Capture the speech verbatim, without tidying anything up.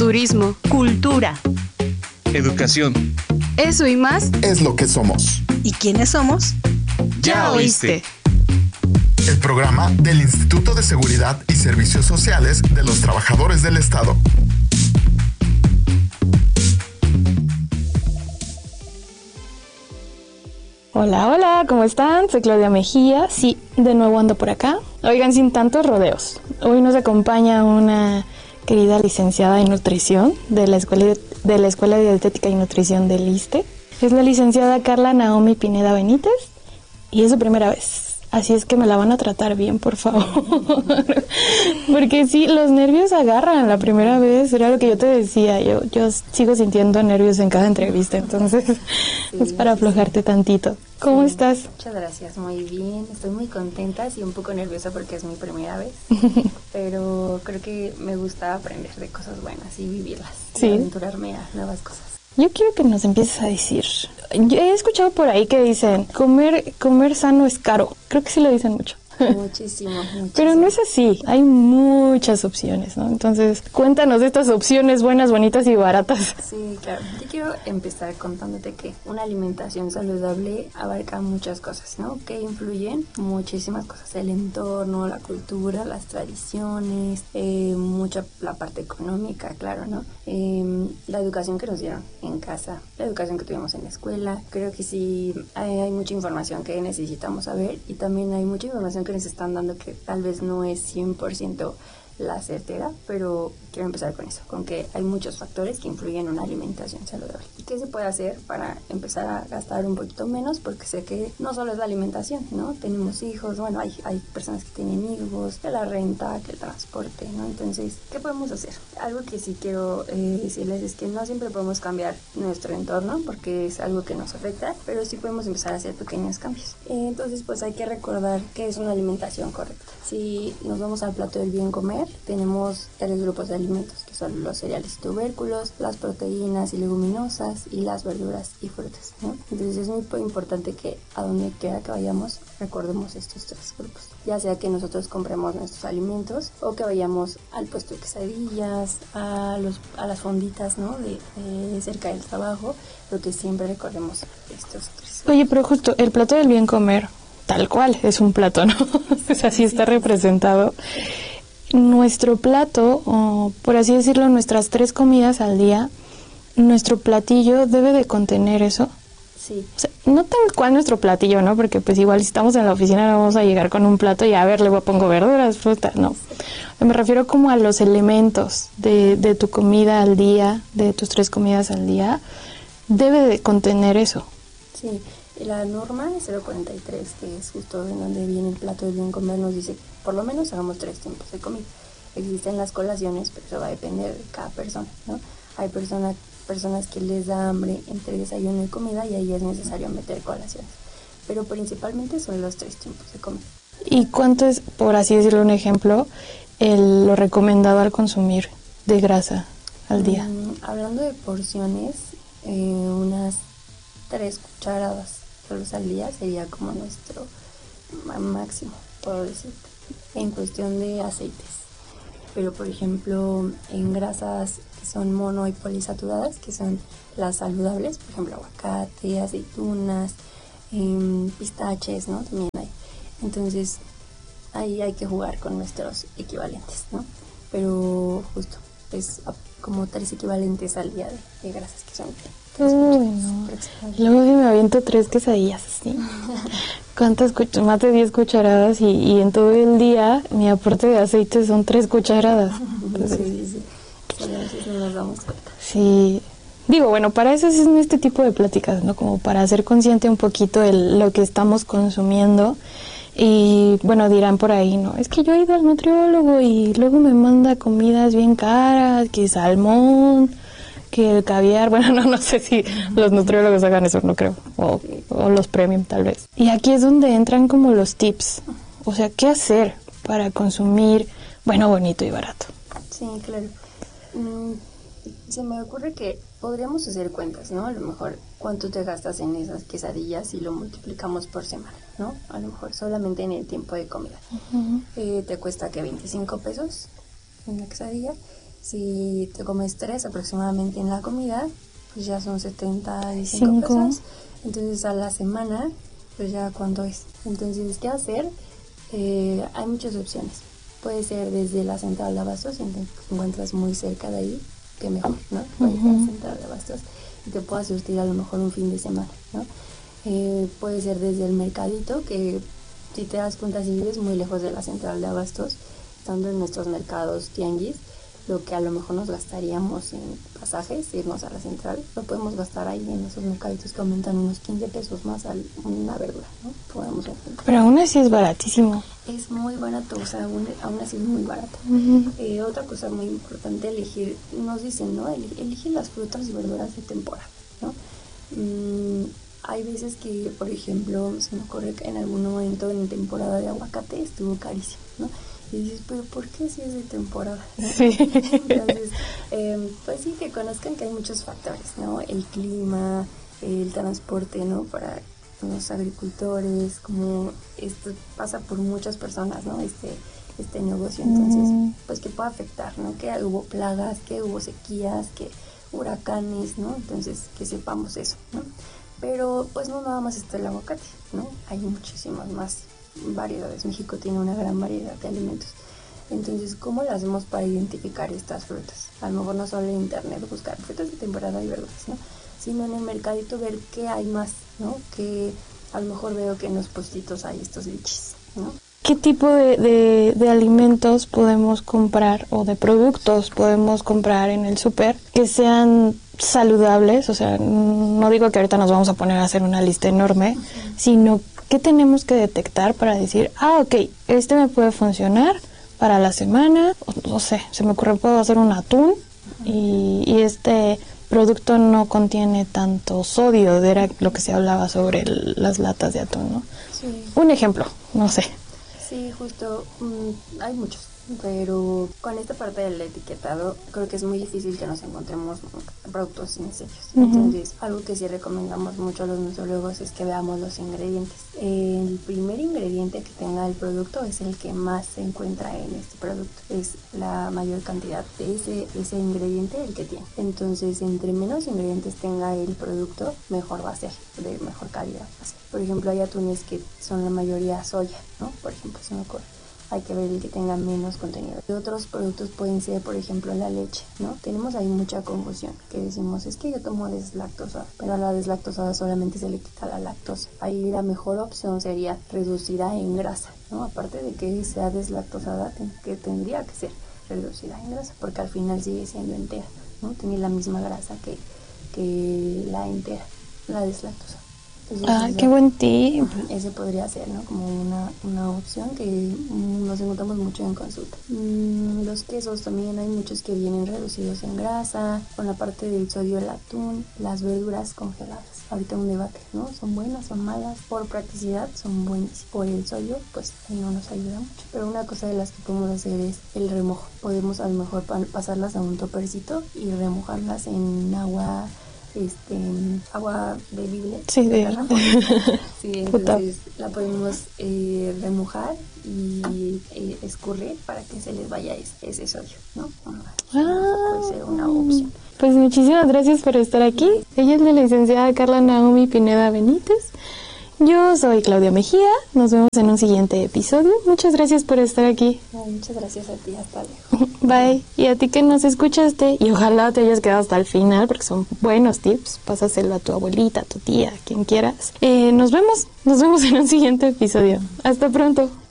turismo, cultura, educación. Eso y más es lo que somos. ¿Y quiénes somos? Ya oíste. El programa del Instituto de Seguridad y Servicios Sociales de los Trabajadores del Estado. Hola, hola, ¿cómo están? Soy Claudia Mejía. Sí, de nuevo ando por acá. Oigan, sin tantos rodeos. Hoy nos acompaña una querida licenciada en nutrición de la Escuela de, la Escuela de Dietética y Nutrición del ISSSTE. Es la licenciada Carla Naomi Pineda Benítez y es su primera vez. Así es que me la van a tratar bien, por favor. Porque sí, los nervios agarran la primera vez. Era lo que yo te decía. Yo, yo sigo sintiendo nervios en cada entrevista. Entonces, sí, es para aflojarte tantito. ¿Cómo sí, estás? Muchas gracias. Muy bien. Estoy muy contenta. Sí, un poco nerviosa porque es mi primera vez. Pero creo que me gusta aprender de cosas buenas y vivirlas. Sí. Y aventurarme a nuevas cosas. Yo quiero que nos empieces a decir. Yo he escuchado por ahí que dicen, comer comer sano es caro. Creo que sí lo dicen mucho. Muchísimo, muchísimo. Pero no es así. Hay muchas opciones, ¿no? Entonces, cuéntanos de estas opciones buenas, bonitas y baratas. Sí, claro. Yo quiero empezar contándote que una alimentación saludable abarca muchas cosas, ¿no? Que influyen muchísimas cosas. El entorno, la cultura, las tradiciones, eh, mucha la parte económica, claro, ¿no? Eh, la educación que nos dieron en casa, la educación que tuvimos en la escuela. Creo que sí hay, hay mucha información que necesitamos saber y también hay mucha información que nos están dando que tal vez no es cien por ciento la certera, pero quiero empezar con eso, con que hay muchos factores que influyen en una alimentación saludable. ¿Y qué se puede hacer para empezar a gastar un poquito menos? Porque sé que no solo es la alimentación, ¿no? Tenemos hijos, bueno, hay, hay personas que tienen hijos, que la renta, que el transporte, ¿no? Entonces, ¿qué podemos hacer? Algo que sí quiero eh, decirles es que no siempre podemos cambiar nuestro entorno, porque es algo que nos afecta, pero sí podemos empezar a hacer pequeños cambios. Eh, entonces, pues hay que recordar que es una alimentación correcta. Si nos vamos al plato del bien comer, tenemos tres grupos de alimentos, que son los cereales y tubérculos, las proteínas y leguminosas y las verduras y frutas, ¿no? Entonces es muy importante que a donde quiera que vayamos recordemos estos tres grupos, ya sea que nosotros compremos nuestros alimentos o que vayamos al puesto de quesadillas, a, los, a las fonditas, ¿no? de, de cerca del trabajo, pero que siempre recordemos estos tres. Oye, pero justo el plato del bien comer, tal cual, es un plato, ¿no? O sea, así está representado. Nuestro plato, o por así decirlo, nuestras tres comidas al día, nuestro platillo debe de contener eso. Sí. O sea, no tal cual nuestro platillo, ¿no? Porque pues igual si estamos en la oficina no vamos a llegar con un plato y a ver, le pongo verduras, frutas, no. Me refiero como a los elementos de, de tu comida al día, de tus tres comidas al día, debe de contener eso. Sí. La norma es cero cuarenta y tres, que es justo en donde viene el plato del bien comer, nos dice por lo menos hagamos tres tiempos de comida. Existen las colaciones, pero eso va a depender de cada persona, ¿no? Hay personas personas que les da hambre entre desayuno y comida y ahí es necesario meter colaciones. Pero principalmente son los tres tiempos de comida. ¿Y cuánto es, por así decirlo un ejemplo, el, lo recomendado al consumir de grasa al día? Mm, hablando de porciones, eh, unas tres cucharadas al día sería como nuestro máximo, puedo decir, en cuestión de aceites. Pero por ejemplo en grasas que son mono y polisaturadas, que son las saludables, por ejemplo aguacate, aceitunas, eh, pistaches, ¿no? También hay. Entonces ahí hay que jugar con nuestros equivalentes, ¿no? Pero justo es como tres equivalentes al día de, de grasas que son. Uy, no. Luego si me aviento tres quesadillas así. ¿Cuántas cuch- más de diez cucharadas? Y, y en todo el día mi aporte de aceite son tres cucharadas. Entonces, sí, sí, sí. Sí, a veces no nos damos cuenta. Sí. Digo, bueno, para eso es este tipo de pláticas, ¿no? Como para hacer consciente un poquito de lo que estamos consumiendo. Y bueno, dirán por ahí, ¿no? Es que yo he ido al nutriólogo y luego me manda comidas bien caras, que salmón, que el caviar, bueno, no, no sé si los nutriólogos hagan eso, no creo, o, o los premium tal vez. Y aquí es donde entran como los tips, o sea, ¿qué hacer para consumir bueno, bonito y barato? Sí, claro. Mm, se me ocurre que podríamos hacer cuentas, ¿no? A lo mejor cuánto te gastas en esas quesadillas y lo multiplicamos por semana, ¿no? A lo mejor solamente en el tiempo de comida. Uh-huh. Eh, te cuesta que veinticinco pesos una quesadilla. Si te comes tres aproximadamente en la comida, pues ya son setenta y cinco Cinco. pesos. Entonces a la semana, pues ya cuánto es. Entonces, ¿qué hacer? Eh, hay muchas opciones. Puede ser desde la central de abastos, si te encuentras muy cerca de ahí, que mejor, ¿no? Puede ser Ujú. la central de abastos y te puedas surtir a lo mejor un fin de semana, ¿no? Eh, puede ser desde el mercadito, que si te das cuenta, si vives muy lejos de la central de abastos, estando en nuestros mercados tianguis, lo que a lo mejor nos gastaríamos en pasajes, irnos a la central, lo podemos gastar ahí en esos mercaditos que aumentan unos quince pesos más a una verdura, ¿no? Podemos encontrar. Pero aún así es baratísimo. Es muy barato, o sea, aún, aún así es muy barato. Ujú. Eh, otra cosa muy importante, elegir, nos dicen, ¿no? Elige, elige las frutas y verduras de temporada, ¿no? Mm, hay veces que, por ejemplo, se me ocurre que en algún momento en temporada de aguacate estuvo carísimo, ¿no? Y dices, pero ¿por qué si es de temporada? ¿No? Sí. Entonces, eh, pues sí, que conozcan que hay muchos factores, ¿no? El clima, el transporte, ¿no? Para los agricultores, como esto pasa por muchas personas, ¿no? Este, este negocio, entonces, Mm. pues que puede afectar, ¿no? Que hubo plagas, que hubo sequías, que huracanes, ¿no? Entonces, que sepamos eso, ¿no? Pero, pues no nada más está el aguacate, ¿no? Hay muchísimas más variedades. México tiene una gran variedad de alimentos. Entonces, ¿cómo lo hacemos para identificar estas frutas? A lo mejor no solo en internet buscar frutas de temporada y verduras, ¿no? Sino en el mercadito ver qué hay más, ¿no? Que a lo mejor veo que en los puestitos hay estos lichis, ¿no? ¿Qué tipo de, de, de alimentos podemos comprar o de productos podemos comprar en el súper que sean saludables? O sea, no digo que ahorita nos vamos a poner a hacer una lista enorme, uh-huh. sino ¿qué tenemos que detectar para decir, ah, ok, este me puede funcionar para la semana? O, no sé, se me ocurre, puedo hacer un atún uh-huh. y, y este producto no contiene tanto sodio, era lo que se hablaba sobre el, las latas de atún, ¿no? Sí. Un ejemplo, no sé. Sí, justo, mmm, hay muchos, pero con esta parte del etiquetado creo que es muy difícil que nos encontremos productos innecesarios. Uh-huh. Entonces, algo que sí recomendamos mucho a los nutriólogos es que veamos los ingredientes. El primer ingrediente que tenga el producto es el que más se encuentra en este producto. Es la mayor cantidad de ese, ese ingrediente el que tiene. Entonces, entre menos ingredientes tenga el producto, mejor va a ser, de mejor calidad va a ser. Por ejemplo, hay atunes que son la mayoría soya, ¿no? Por ejemplo, se me ocurre. Hay que ver el que tenga menos contenido. Y otros productos pueden ser, por ejemplo, la leche, ¿no? Tenemos ahí mucha confusión, que decimos, es que yo tomo deslactosada, pero a la deslactosada solamente se le quita la lactosa. Ahí la mejor opción sería reducida en grasa, ¿no? Aparte de que sea deslactosada, que tendría que ser reducida en grasa, porque al final sigue siendo entera, ¿no? Tiene la misma grasa que, que la entera, la deslactosada. Entonces, ah, ese, qué buen tip. Ese podría ser, ¿no? Como una, una opción que mm, nos encontramos mucho en consulta. Mm, los quesos también hay muchos que vienen reducidos en grasa, con la parte del sodio del atún, las verduras congeladas. Ahorita un debate, ¿no? ¿Son buenas, son malas? Por practicidad son buenas. Por el sodio, pues ahí no nos ayuda mucho. Pero una cosa de las que podemos hacer es el remojo. Podemos a lo mejor pa- pasarlas a un topercito y remojarlas en agua... este agua bebible. Sí, de sí, entonces la podemos eh, remojar y eh, escurrir para que se les vaya ese, ese sodio, ¿no? Ah, puede ser una opción. Pues muchísimas gracias por estar aquí. Ella es la licenciada Carla Naomi Pineda Benítez. Yo soy Claudia Mejía. Nos vemos en un siguiente episodio. Muchas gracias por estar aquí. Ay, muchas gracias a ti. Hasta luego. Bye. Y a ti que nos escuchaste, y ojalá te hayas quedado hasta el final porque son buenos tips. Pásaselo a tu abuelita, a tu tía, a quien quieras. Eh, nos vemos. Nos vemos en un siguiente episodio. Hasta pronto.